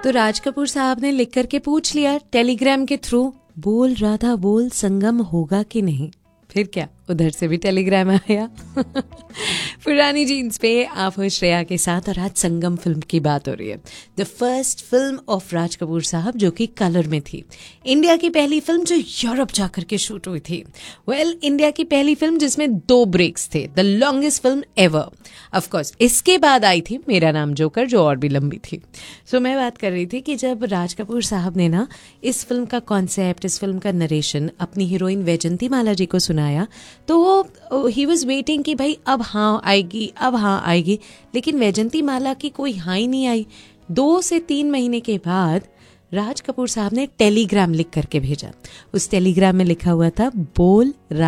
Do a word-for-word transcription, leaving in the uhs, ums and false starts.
तो राज कपूर साहब ने लिख करके पूछ लिया टेलीग्राम के थ्रू, बोल राधा बोल संगम होगा कि नहीं। फिर क्या, उधर से भी टेलीग्राम आया। पुरानी जीन्स पे आप हो श्रेया के साथ और आज संगम फिल्म की बात हो रही है। The first film of Raj Kapoor साहब जो कि कलर में थी, इंडिया की पहली फिल्म जो यूरोप जाकर के शूट हुई थी। वेल well, इंडिया की पहली फिल्म जिसमें दो ब्रेक्स थे, the longest film ever. Of course इसके बाद आई थी मेरा नाम जोकर जो और भी लंबी थी। सो so, मैं बात कर रही थी कि जब राज कपूर साहब ने ना इस फिल्म का कॉन्सेप्ट, इस फिल्म का नरेशन अपनी हीरोइन वैजंती माला जी को सुनाया तो वो ही वॉज वेटिंग कि भाई अब हाँ आएगी, अब हाँ आएगी, लेकिन वैजंती माला की कोई हाँ ही नहीं आई। दो से तीन महीने के बाद राज कपूर साहब ने टेलीग्राम लिख करके भेजा। उस टेलीग्राम में लिखा हुआ था, बोल